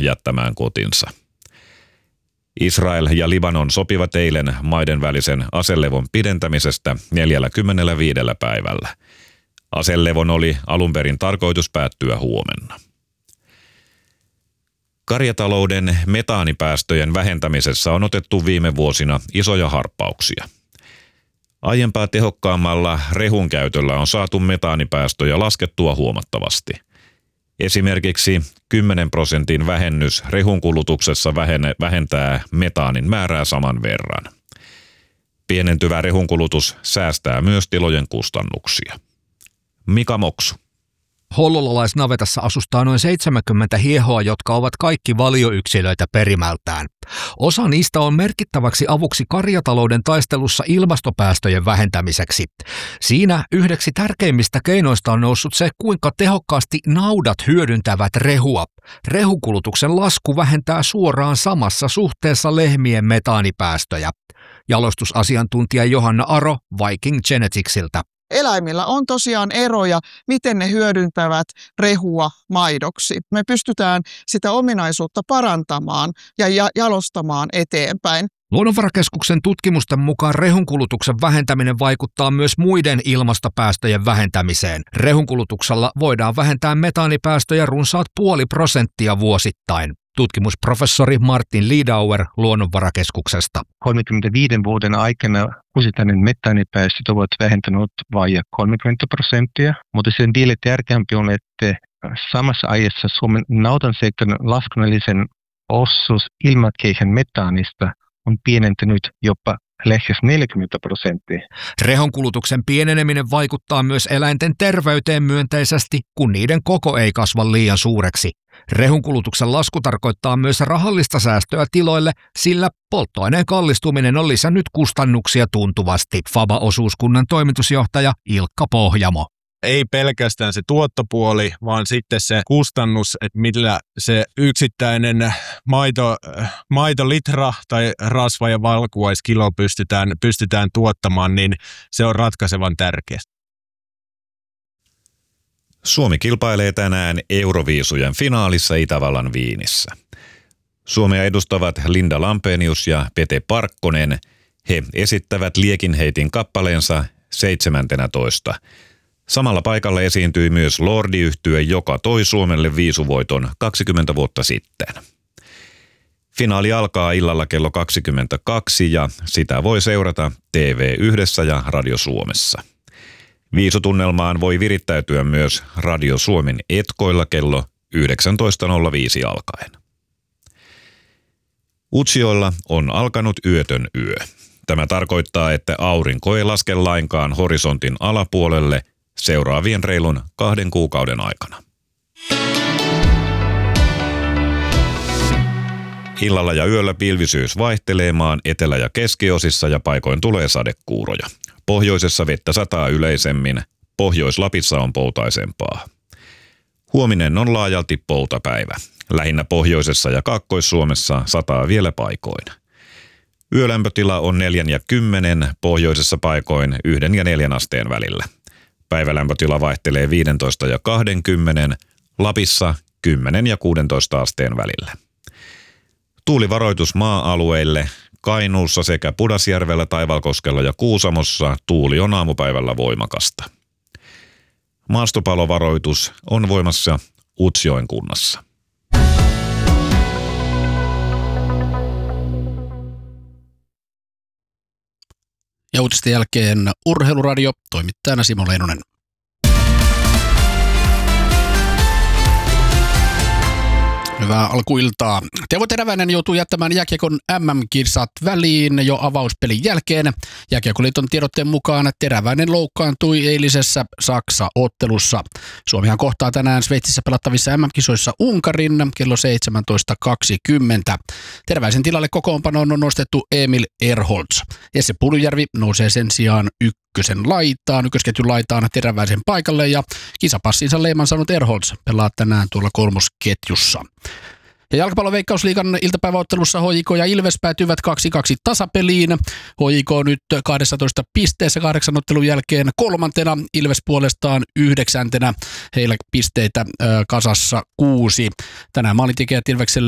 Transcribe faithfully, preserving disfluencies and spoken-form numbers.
jättämään kotinsa. Israel ja Libanon sopivat eilen maiden välisen aselevon pidentämisestä neljäkymmentäviisi päivällä. Aselevon oli alun perin tarkoitus päättyä huomenna. Karjatalouden metaanipäästöjen vähentämisessä on otettu viime vuosina isoja harppauksia. Aiempaa tehokkaammalla rehun käytöllä on saatu metaanipäästöjä laskettua huomattavasti. Esimerkiksi kymmenen prosentin vähennys rehun kulutuksessa vähentää metaanin määrää saman verran. Pienentyvä rehun kulutus säästää myös tilojen kustannuksia. Mika Moksu. Hollolalaisnavetassa asustaa noin seitsemänkymmentä hiehoa, jotka ovat kaikki valioyksilöitä perimältään. Osa niistä on merkittäväksi avuksi karjatalouden taistelussa ilmastopäästöjen vähentämiseksi. Siinä yhdeksi tärkeimmistä keinoista on noussut se, kuinka tehokkaasti naudat hyödyntävät rehua. Rehukulutuksen lasku vähentää suoraan samassa suhteessa lehmien metaanipäästöjä. Jalostusasiantuntija Johanna Aro Viking Geneticsiltä. Eläimillä on tosiaan eroja, miten ne hyödyntävät rehua maidoksi. Me pystytään sitä ominaisuutta parantamaan ja jalostamaan eteenpäin. Luonnonvarakeskuksen tutkimusten mukaan rehunkulutuksen vähentäminen vaikuttaa myös muiden ilmastopäästöjen vähentämiseen. Rehunkulutuksella voidaan vähentää metaanipäästöjä runsaat puoli prosenttia vuosittain. Tutkimusprofessori Martin Liedauer Luonnonvarakeskuksesta. kolmekymmentäviisi vuoden aikana vuosittainen metaanipäästöt ovat vähentäneet vain kolmekymmentä prosenttia, mutta sen vielä tärkeämpi on, että samassa ajassa Suomen naudansektorin laskennallisen osuus ilmakehän metaanista on pienentynyt jopa lähes neljäkymmentä prosenttia. Rehonkulutuksen pieneneminen vaikuttaa myös eläinten terveyteen myönteisesti, kun niiden koko ei kasva liian suureksi. Rehunkulutuksen lasku tarkoittaa myös rahallista säästöä tiloille, sillä polttoaineen kallistuminen on lisännyt kustannuksia tuntuvasti. Faba-osuuskunnan toimitusjohtaja Ilkka Pohjamo. Ei pelkästään se tuottopuoli, vaan sitten se kustannus, että millä se yksittäinen maito, maitolitra tai rasva- ja valkuaiskilo pystytään, pystytään tuottamaan, niin se on ratkaisevan tärkeä. Suomi kilpailee tänään Euroviisujen finaalissa Itävallan Viinissä. Suomea edustavat Linda Lampenius ja Pete Parkkonen. He esittävät liekinheitin kappaleensa seitsemäntoista. Samalla paikalla esiintyi myös Lordi-yhtye, joka toi Suomelle viisuvoiton kaksikymmentä vuotta sitten. Finaali alkaa illalla kello kaksikymmentäkaksi ja sitä voi seurata T V yksi ja Radio Suomessa. Viisutunnelmaan voi virittäytyä myös Radio Suomen etkoilla kello yhdeksäntoista nolla viisi alkaen. Utsjoella on alkanut yötön yö. Tämä tarkoittaa, että aurinko ei laske lainkaan horisontin alapuolelle seuraavien reilun kahden kuukauden aikana. Illalla ja yöllä pilvisyys vaihtelee maan etelä- ja keskiosissa ja paikoin tulee sadekuuroja. Pohjoisessa vettä sataa yleisemmin, Pohjois-Lapissa on poutaisempaa. Huominen on laajalti poutapäivä. Lähinnä pohjoisessa ja Kaakkois-Suomessa sataa vielä paikoin. Yölämpötila on neljän ja kymmenen, pohjoisessa paikoin yhden ja neljän asteen välillä. Päivälämpötila vaihtelee viisitoista ja kaksikymmentä, Lapissa kymmenen ja kuusitoista asteen välillä. Tuulivaroitus maa-alueille. Kainuussa sekä Pudasjärvellä, Taivalkoskella ja Kuusamossa tuuli on aamupäivällä voimakasta. Maastopalovaroitus on voimassa Utsjoen kunnassa. Ja uutisten jälkeen Urheiluradio, toimittajana Simo Leinonen. Hyvää alkuiltaa. Teuvo Teräväinen joutuu jättämään jääkiekon M M-kisat väliin jo avauspelin jälkeen. Jääkiekkoliiton tiedotteen mukaan Teräväinen loukkaantui eilisessä Saksa-ottelussa. Suomihan kohtaa tänään Sveitsissä pelattavissa M M-kisoissa Unkarin kello seitsemäntoista kaksikymmentä. Teräväisen tilalle kokoonpanoon on nostettu Emil Erholz. Jesse Puljujärvi nousee sen sijaan ykkösen laitaan, ykkösketjun laitaan Teräväisen paikalle ja kisapassinsa leiman saanut Erholz pelaa tänään tuolla kolmosketjussa. Ja jalkapalloveikkausliigan iltapäiväottelussa H J K ja Ilves päätyivät kaksi kaksi tasapeliin. H J K nyt kaksitoista pisteessä kahdeksan ottelun jälkeen kolmantena, Ilves puolestaan yhdeksäntenä. Heillä pisteitä kasassa kuusi. Tänään maalintekijät Ilvekselle